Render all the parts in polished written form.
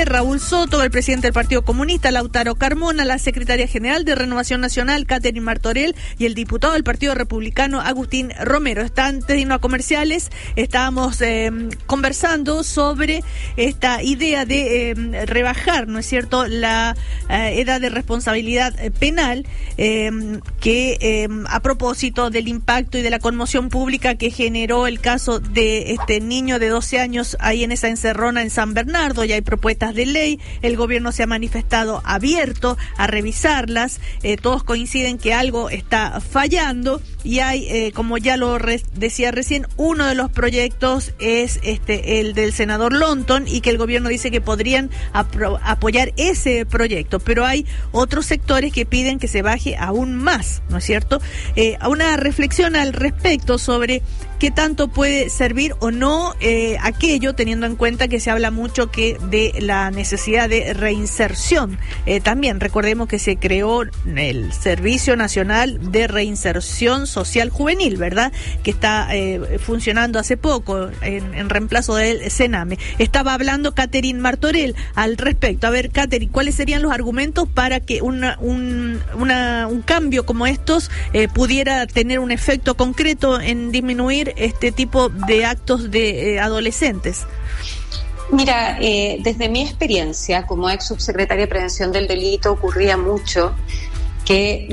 Raúl Soto, el presidente del Partido Comunista, Lautaro Carmona, la secretaria general de Renovación Nacional, Catherine Martorell, y el diputado del Partido Republicano, Agustín Romero. Antes de irnos a comerciales, estábamos conversando sobre esta idea de rebajar, ¿no es cierto?, la edad de responsabilidad penal, que a propósito del impacto y de la conmoción pública que generó el caso de este niño de 12 años ahí en esa encerrona en San Bernardo. Ya hay propuestas de ley, el gobierno se ha manifestado abierto a revisarlas, todos coinciden que algo está fallando y hay, como ya lo decía recién, uno de los proyectos es el del senador Lonton, y que el gobierno dice que podrían apoyar ese proyecto, pero hay otros sectores que piden que se baje aún más, ¿no es cierto? Una reflexión al respecto sobre qué tanto puede servir o no aquello, teniendo en cuenta que se habla mucho que de la necesidad de reinserción. También recordemos que se creó el Servicio Nacional de Reinserción Social Juvenil, ¿verdad?, que está funcionando hace poco en reemplazo del Sename. Estaba hablando Catherine Martorell al respecto. A ver, Catherine, ¿cuáles serían los argumentos para que un cambio como estos pudiera tener un efecto concreto en disminuir este tipo de actos de adolescentes? Mira, desde mi experiencia como ex subsecretaria de Prevención del Delito, ocurría mucho que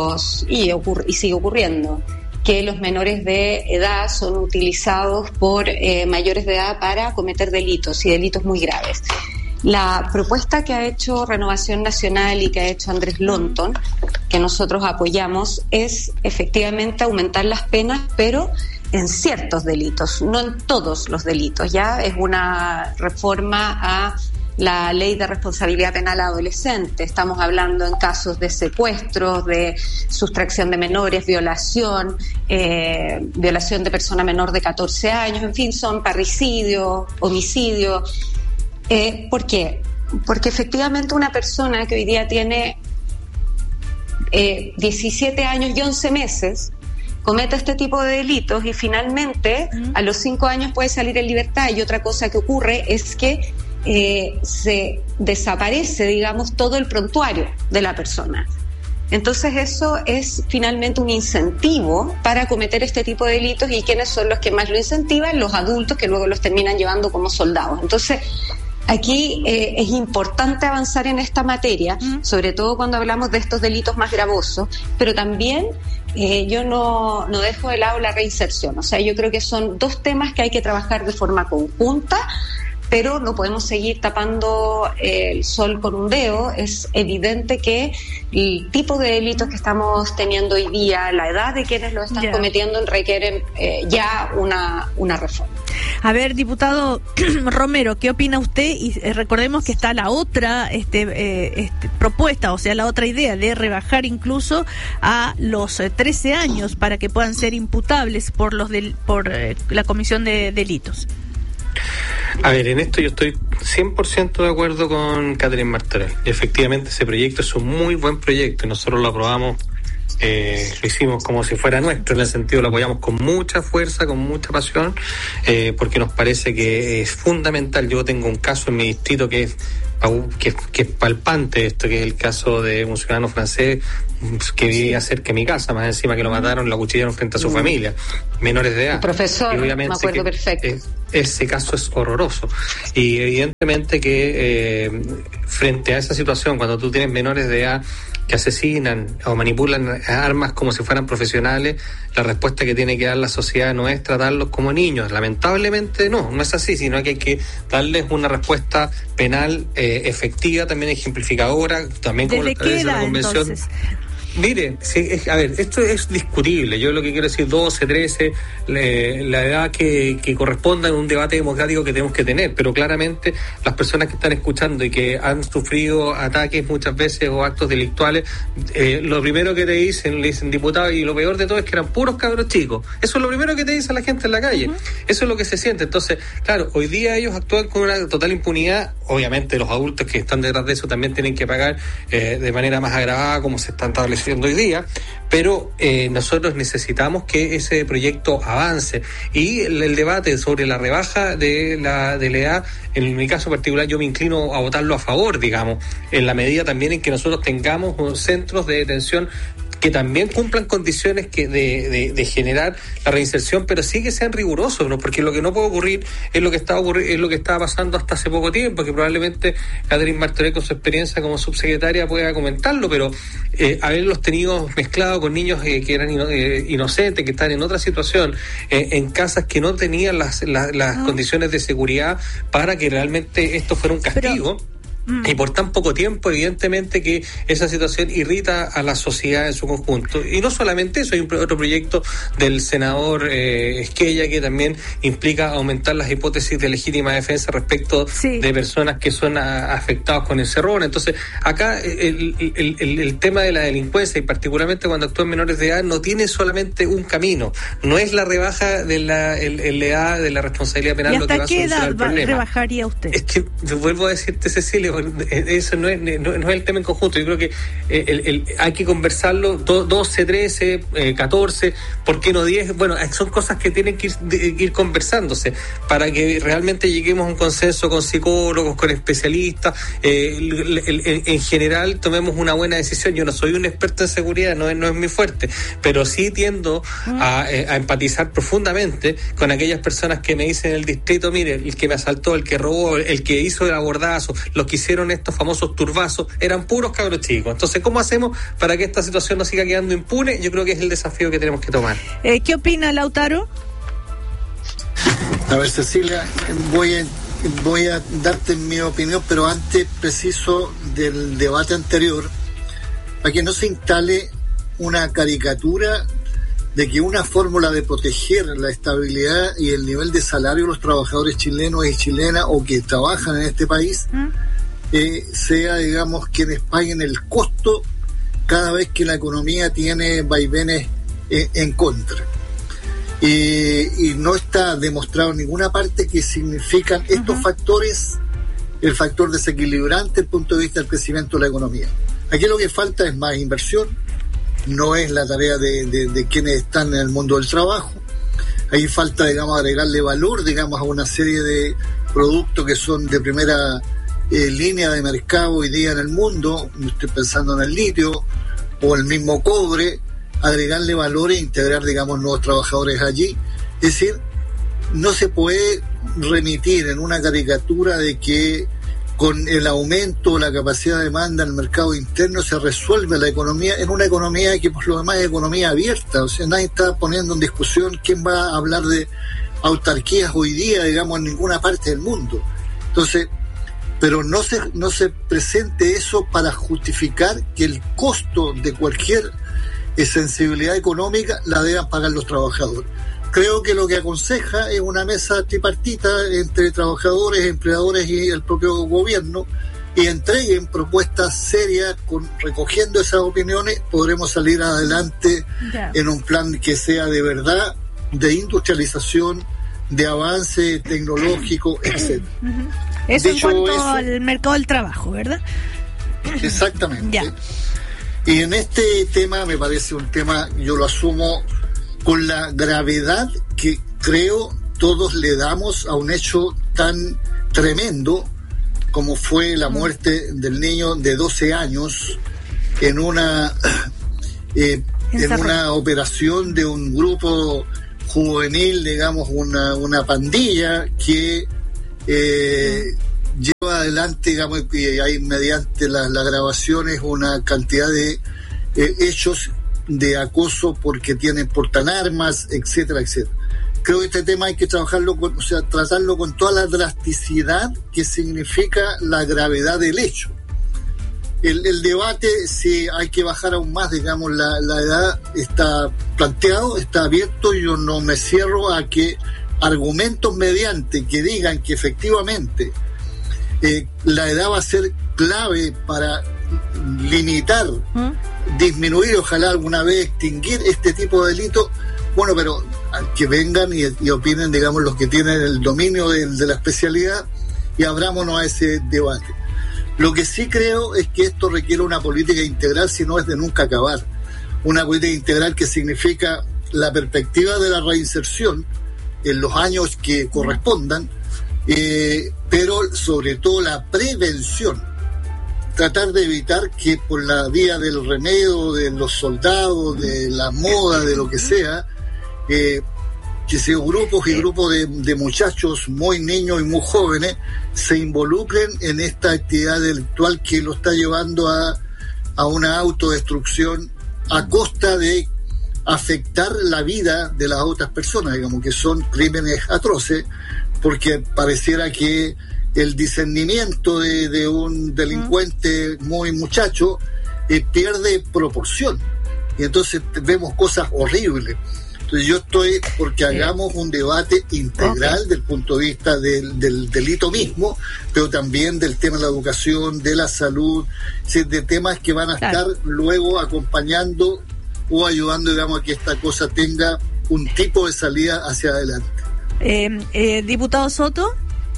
y sigue ocurriendo, que los menores de edad son utilizados por mayores de edad para cometer delitos, y delitos muy graves. La propuesta que ha hecho Renovación Nacional y que ha hecho Andrés Lonton, que nosotros apoyamos, es efectivamente aumentar las penas, pero en ciertos delitos, no en todos los delitos. Ya es una reforma a la Ley de Responsabilidad Penal Adolescente. Estamos hablando en casos de secuestros, de sustracción de menores, violación de persona menor de 14 años, en fin, son parricidio, homicidio. ¿Por qué? Porque efectivamente una persona que hoy día tiene 17 años y 11 meses comete este tipo de delitos y finalmente a los 5 años puede salir en libertad. Y otra cosa que ocurre es que se desaparece, digamos, todo el prontuario de la persona. Entonces eso es finalmente un incentivo para cometer este tipo de delitos. ¿Y quiénes son los que más lo incentivan? Los adultos, que luego los terminan llevando como soldados. Entonces aquí es importante avanzar en esta materia, sobre todo cuando hablamos de estos delitos más gravosos, pero también yo no dejo de lado la reinserción. O sea, yo creo que son dos temas que hay que trabajar de forma conjunta, pero no podemos seguir tapando el sol con un dedo. Es evidente que el tipo de delitos que estamos teniendo hoy día, la edad de quienes lo están cometiendo, requieren ya una reforma. A ver, diputado Romero, ¿qué opina usted? Y recordemos que está la otra propuesta, o sea, la otra idea de rebajar incluso a los 13 años para que puedan ser imputables por la comisión de delitos. A ver, en esto yo estoy 100% de acuerdo con Catherine Martorell. Efectivamente, ese proyecto es un muy buen proyecto y nosotros lo aprobamos, lo hicimos como si fuera nuestro, en el sentido lo apoyamos con mucha fuerza, con mucha pasión, porque nos parece que es fundamental. Yo tengo un caso en mi distrito que es palpante, esto que es el caso de un ciudadano francés que vivía cerca de mi casa, más encima que lo mataron, lo acuchillaron frente a su familia, menores de edad. Profesor, me acuerdo perfecto. Ese caso es horroroso. Y evidentemente que frente a esa situación, cuando tú tienes menores de edad que asesinan o manipulan armas como si fueran profesionales, la respuesta que tiene que dar la sociedad no es tratarlos como niños. Lamentablemente no es así, sino que hay que darles una respuesta penal efectiva, también ejemplificadora, también como lo establece la Convención. Entonces, mire, a ver, esto es discutible. Yo lo que quiero decir, 12, 13, la edad que corresponda en un debate democrático que tenemos que tener, pero claramente las personas que están escuchando y que han sufrido ataques muchas veces o actos delictuales, lo primero que le dicen diputado, y lo peor de todo es que eran puros cabros chicos. Eso es lo primero que te dice la gente en la calle. Eso es lo que se siente. Entonces, claro, hoy día ellos actúan con una total impunidad. Obviamente los adultos que están detrás de eso también tienen que pagar de manera más agravada, como se está estableciendo haciendo hoy día, pero nosotros necesitamos que ese proyecto avance, y el debate sobre la rebaja de la edad, en mi caso particular, yo me inclino a votarlo a favor, digamos, en la medida también en que nosotros tengamos centros de detención que también cumplan condiciones de generar la reinserción, pero sí que sean rigurosos, ¿no? Porque lo que no puede ocurrir es lo que estaba pasando hasta hace poco tiempo, que probablemente Catherine Martorell, con su experiencia como subsecretaria, pueda comentarlo, pero haberlos tenido mezclados con niños que eran inocentes, que están en otra situación, en casas que no tenían las condiciones de seguridad para que realmente esto fuera un castigo. Y por tan poco tiempo, evidentemente que esa situación irrita a la sociedad en su conjunto. Y no solamente eso, hay otro proyecto del senador Esquella que también implica aumentar las hipótesis de legítima defensa respecto de personas que son afectados con encerrona. Entonces, acá el tema de la delincuencia, y particularmente cuando actúan menores de edad, no tiene solamente un camino. No es la rebaja de la edad de la responsabilidad penal lo que va a solucionar el problema. ¿Y hasta qué edad rebajaría usted? Es que, vuelvo a decirte, Cecilia, eso no es el tema en conjunto. Yo creo que hay que conversarlo 12, 13, 14, ¿por qué no 10? Bueno, son cosas que tienen que ir conversándose para que realmente lleguemos a un consenso con psicólogos, con especialistas, en general tomemos una buena decisión. Yo no soy un experto en seguridad, no es mi fuerte, pero sí tiendo a empatizar profundamente con aquellas personas que me dicen en el distrito: mire, el que me asaltó, el que robó, el que hizo el abordazo, los que hicieron estos famosos turbazos, eran puros cabros chicos. Entonces, ¿cómo hacemos para que esta situación no siga quedando impune? Yo creo que es el desafío que tenemos que tomar. ¿Qué opina Lautaro? A ver, Cecilia, voy a darte mi opinión, pero antes preciso del debate anterior, para que no se instale una caricatura de que una fórmula de proteger la estabilidad y el nivel de salario de los trabajadores chilenos y chilenas o que trabajan en este país sea, digamos, quienes paguen el costo cada vez que la economía tiene vaivenes en contra. Y no está demostrado en ninguna parte que significan estos factores el factor desequilibrante desde el punto de vista del crecimiento de la economía. Aquí lo que falta es más inversión, no es la tarea de quienes están en el mundo del trabajo. Ahí falta, digamos, agregarle valor, digamos, a una serie de productos que son de primera línea de mercado hoy día en el mundo. Estoy pensando en el litio o el mismo cobre, agregarle valor e integrar, digamos, nuevos trabajadores allí. Es decir, no se puede remitir en una caricatura de que con el aumento de la capacidad de demanda en el mercado interno se resuelve la economía, en una economía que por lo demás es economía abierta. O sea, nadie está poniendo en discusión quién va a hablar de autarquías hoy día, digamos, en ninguna parte del mundo. Entonces, pero no se presente eso para justificar que el costo de cualquier sensibilidad económica la deban pagar los trabajadores. Creo que lo que aconseja es una mesa tripartita entre trabajadores, empleadores y el propio gobierno, y entreguen propuestas serias recogiendo esas opiniones. Podremos salir adelante en un plan que sea de verdad, de industrialización, de avance tecnológico, etc. Eso en cuanto al mercado del trabajo, ¿verdad? Exactamente. Y en este tema me parece un tema, yo lo asumo con la gravedad que creo todos le damos a un hecho tan tremendo como fue la muerte del niño de 12 años en una operación de un grupo juvenil, digamos, una pandilla que lleva adelante, digamos, y hay mediante las grabaciones una cantidad de hechos de acoso porque portan armas, etcétera, etcétera. Creo que este tema hay que tratarlo con toda la drasticidad que significa la gravedad del hecho. El debate, si hay que bajar aún más, digamos, la edad, está planteado, está abierto. Yo no me cierro a que argumentos mediante que digan que efectivamente la edad va a ser clave para limitar, disminuir, ojalá alguna vez extinguir este tipo de delitos. Bueno, pero que vengan y opinen, digamos, los que tienen el dominio de la especialidad, y abrámonos a ese debate. Lo que sí creo es que esto requiere una política integral, si no es de nunca acabar. una política integral que significa la perspectiva de la reinserción en los años que correspondan, pero sobre todo la prevención. Tratar de evitar que por la vía del remedio, de los soldados, de la moda, de lo que sea, que sean grupos y grupos de muchachos muy niños y muy jóvenes se involucren en esta actividad delictual que lo está llevando a una autodestrucción a costa de afectar la vida de las otras personas, digamos, que son crímenes atroces, porque pareciera que el discernimiento de un delincuente muy muchacho pierde proporción, y entonces vemos cosas horribles. Entonces yo estoy porque hagamos un debate integral del punto de vista del delito mismo, pero también del tema de la educación, de la salud, de temas que van a estar luego acompañando o ayudando, digamos, a que esta cosa tenga un tipo de salida hacia adelante. Diputado Soto.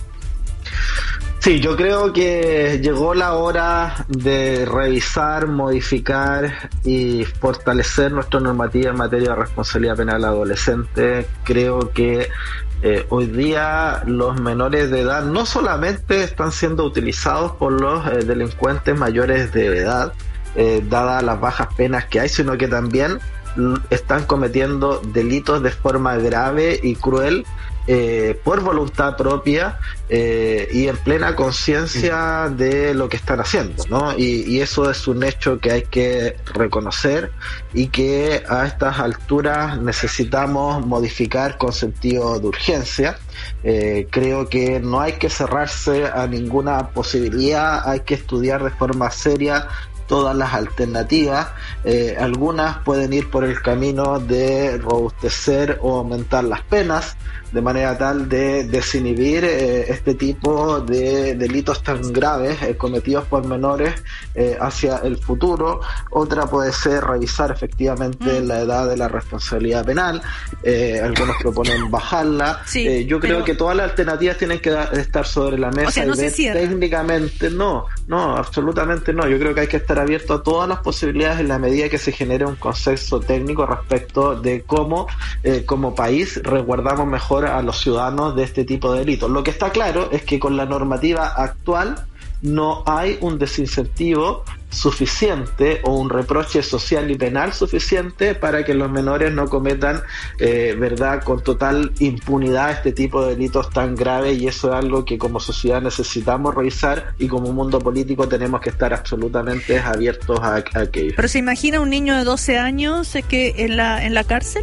Sí, yo creo que llegó la hora de revisar, modificar y fortalecer nuestra normativa en materia de responsabilidad penal adolescente. Creo que hoy día los menores de edad no solamente están siendo utilizados por los delincuentes mayores de edad, dadas las bajas penas que hay, sino que también están cometiendo delitos de forma grave y cruel, por voluntad propia y en plena conciencia de lo que están haciendo, ¿no? Y eso es un hecho que hay que reconocer y que a estas alturas necesitamos modificar con sentido de urgencia. Creo que no hay que cerrarse a ninguna posibilidad, hay que estudiar de forma seria todas las alternativas. Algunas pueden ir por el camino de robustecer o aumentar las penas de manera tal de desinhibir este tipo de delitos tan graves cometidos por menores hacia el futuro. Otra puede ser revisar efectivamente la edad de la responsabilidad penal. Algunos proponen bajarla. Sí, yo creo que todas las alternativas tienen que estar sobre la mesa, o sea, no y ver técnicamente. No, absolutamente no. Yo creo que hay que estar abierto a todas las posibilidades en la medida que se genere un consenso técnico respecto de cómo como país resguardamos mejor a los ciudadanos de este tipo de delitos. Lo que está claro es que con la normativa actual no hay un desincentivo suficiente o un reproche social y penal suficiente para que los menores no cometan verdad con total impunidad este tipo de delitos tan graves, y eso es algo que como sociedad necesitamos revisar y como mundo político tenemos que estar absolutamente abiertos a aquello. ¿Pero se imagina un niño de 12 años que en la cárcel?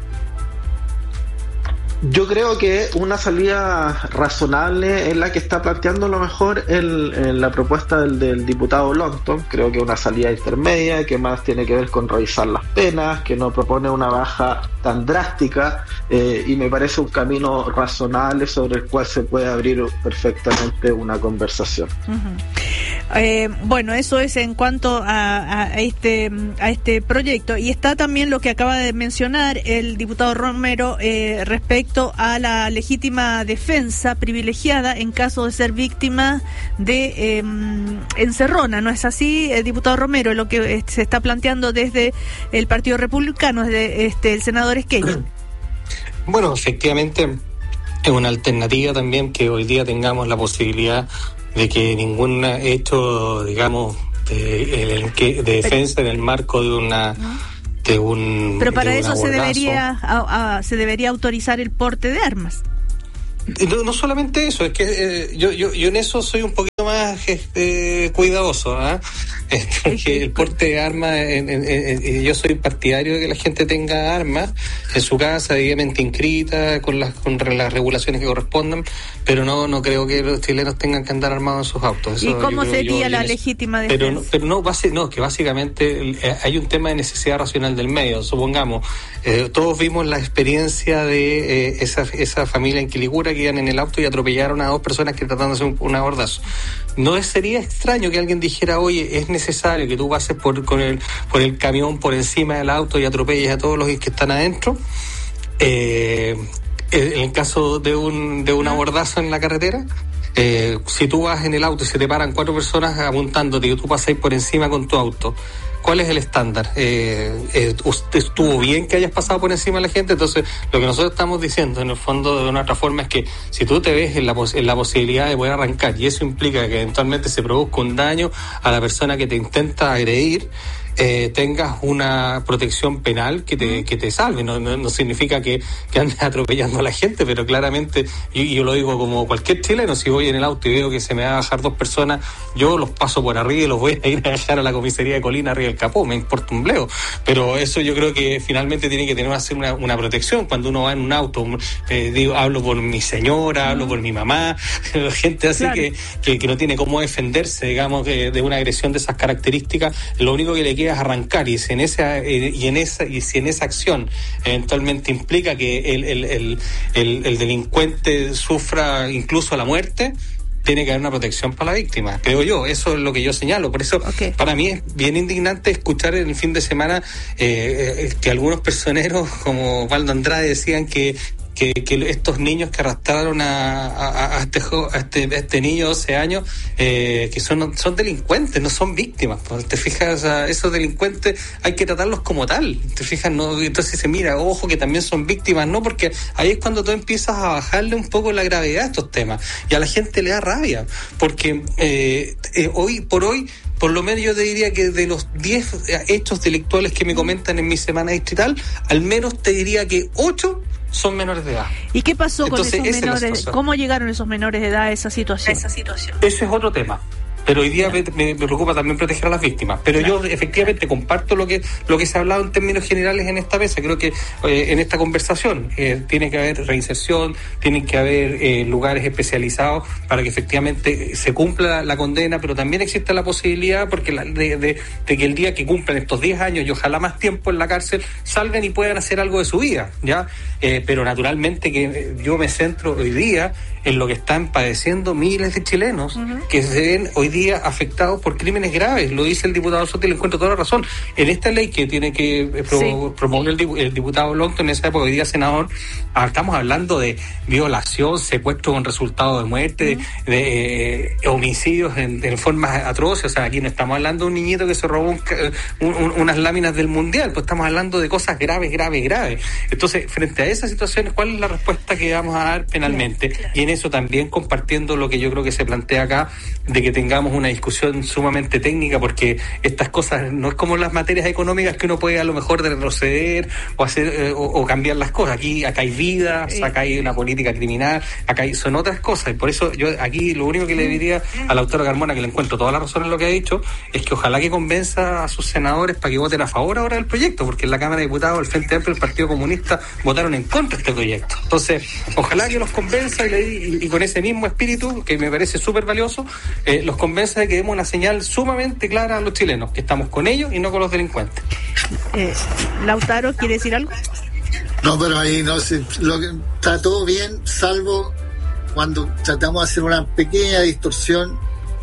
Yo creo que una salida razonable es la que está planteando a lo mejor en la propuesta del diputado Longton. Creo que una salida intermedia que más tiene que ver con revisar las penas, que no propone una baja tan drástica, y me parece un camino razonable sobre el cual se puede abrir perfectamente una conversación. Bueno, eso es en cuanto a este proyecto, y está también lo que acaba de mencionar el diputado Romero respecto a la legítima defensa privilegiada en caso de ser víctima de encerrona. ¿No es así, diputado Romero, lo que se está planteando desde el Partido Republicano, desde el senador Esquella? Bueno, efectivamente es una alternativa también que hoy día tengamos la posibilidad de que ningún hecho, digamos, de defensa en el marco de una... Pero para eso se debería autorizar el porte de armas. No solamente eso, es que yo en eso soy un poquito más cuidadoso, porque el porte de armas, yo soy partidario de que la gente tenga armas en su casa, debidamente inscritas, con las regulaciones que correspondan, pero no creo que los chilenos tengan que andar armados en sus autos. Eso, ¿y cómo sería la legítima defensa? Pero que básicamente hay un tema de necesidad racional del medio. Supongamos, todos vimos la experiencia de esa familia en Quilicura que iban en el auto y atropellaron a dos personas que trataban de hacer un abordazo. ¿No sería extraño que alguien dijera, oye, es necesario que tú pases por el camión por encima del auto y atropelles a todos los que están adentro? En el caso de un abordazo en la carretera, Si tú vas en el auto y se te paran 4 personas apuntándote y tú pasas por encima con tu auto, ¿cuál es el estándar? ¿Estuvo bien que hayas pasado por encima de la gente? Entonces, lo que nosotros estamos diciendo, en el fondo, de una otra forma, es que si tú te ves en la posibilidad de poder arrancar, y eso implica que eventualmente se produzca un daño a la persona que te intenta agredir, tengas una protección penal que te salve. No significa que andes atropellando a la gente, pero claramente, yo lo digo como cualquier chileno, si voy en el auto y veo que se me va a bajar 2 personas, yo los paso por arriba y los voy a ir a dejar a la comisaría de Colina arriba del capó, me importa un bleo. Pero eso yo creo que finalmente tiene que tener una protección. Cuando uno va en un auto, hablo por mi señora, hablo por mi mamá, gente así, claro, que no tiene cómo defenderse, digamos, de una agresión de esas características. Lo único que le queda es arrancar, y si en esa acción eventualmente implica que el delincuente sufra incluso la muerte, tiene que haber una protección para la víctima, creo yo. Eso es lo que yo señalo. Por eso, para mí es bien indignante escuchar en el fin de semana que algunos personeros como Waldo Andrade decían que estos niños que arrastraron a este niño de 12 años, que son delincuentes, no son víctimas. ¿Te fijas? Esos delincuentes hay que tratarlos como tal. ¿Te fijas? No, entonces se mira, ojo, que también son víctimas, ¿no? Porque ahí es cuando tú empiezas a bajarle un poco la gravedad a estos temas. Y a la gente le da rabia. Porque hoy por lo menos yo te diría que de los 10 hechos delictuales que me comentan en mi semana distrital, al menos te diría que 8 son menores de edad. ¿Y qué pasó con esos menores? ¿Cómo llegaron esos menores de edad a esa situación? Ese es otro tema. Pero hoy día me preocupa también proteger a las víctimas. Pero yo efectivamente comparto lo que se ha hablado en términos generales en esta mesa. Creo que en esta conversación tiene que haber reinserción, tienen que haber lugares especializados para que efectivamente se cumpla la condena, pero también existe la posibilidad porque de que el día que cumplan estos 10 años y ojalá más tiempo en la cárcel, salgan y puedan hacer algo de su vida, ¿ya? Pero naturalmente que yo me centro hoy día en lo que están padeciendo miles de chilenos que se ven hoy día afectados por crímenes graves. Lo dice el diputado Soto y le encuentro toda la razón. En esta ley que tiene que promover el diputado Longton, en esa época, hoy día senador, estamos hablando de violación, secuestro con resultado de muerte, de homicidios en formas atroces. O sea, aquí no estamos hablando de un niñito que se robó unas láminas del Mundial, pues estamos hablando de cosas graves. Entonces, frente a esas situaciones, ¿cuál es la respuesta que vamos a dar penalmente? Claro. Y en eso también compartiendo lo que yo creo que se plantea acá, de que tengamos una discusión sumamente técnica, porque estas cosas no es como las materias económicas que uno puede a lo mejor retroceder o hacer o cambiar las cosas. Acá hay vidas, acá hay una política criminal, son otras cosas, y por eso yo aquí lo único que le diría a la autora Carmona, que le encuentro toda la razón en lo que ha dicho, es que ojalá que convenza a sus senadores para que voten a favor ahora del proyecto, porque en la Cámara de Diputados el Frente Amplio y el Partido Comunista votaron en contra de este proyecto. Entonces, ojalá que los convenza y con ese mismo espíritu, que me parece súper valioso, los convenza de que demos una señal sumamente clara a los chilenos, que estamos con ellos y no con los delincuentes. Lautaro, ¿quiere decir algo? No, pero ahí no sé, está todo bien, salvo cuando tratamos de hacer una pequeña distorsión.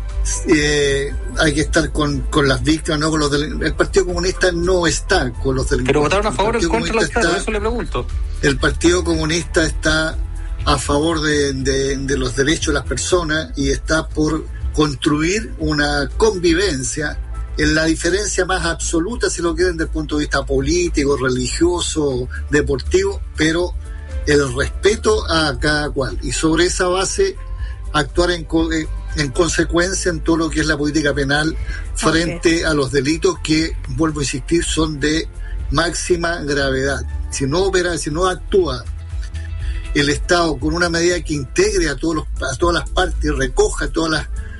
Hay que estar con las víctimas, no con los delincuentes. El Partido Comunista no está con los delincuentes. Pero votaron a favor o en contra de los eso le pregunto. El Partido Comunista está a favor de los derechos de las personas y está por construir una convivencia en la diferencia más absoluta, si lo quieren, desde el punto de vista político, religioso, deportivo, pero el respeto a cada cual. Y sobre esa base actuar en consecuencia en todo lo que es la política penal frente a los delitos que, vuelvo a insistir, son de máxima gravedad. Si no actúa el Estado con una medida que integre a todas las partes y recoja todas